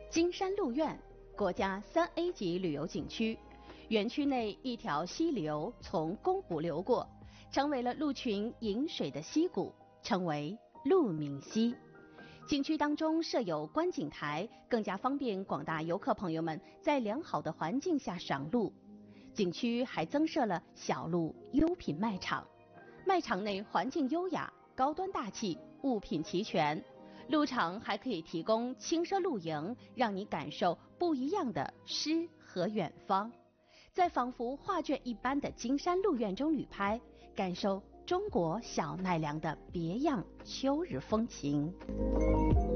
金山鹿苑，国家3A 级旅游景区，园区内一条溪流从宫湖流过，成为了鹿群饮水的溪谷，称为鹿鸣溪。景区当中设有观景台，更加方便广大游客朋友们在良好的环境下赏鹿。景区还增设了小鹿优品卖场，卖场内环境优雅，高端大气，物品齐全。鹿场还可以提供轻奢露营，让你感受不一样的诗和远方。在仿佛画卷一般的金山鹿苑中旅拍，感受中国小奈良的别样秋日风情。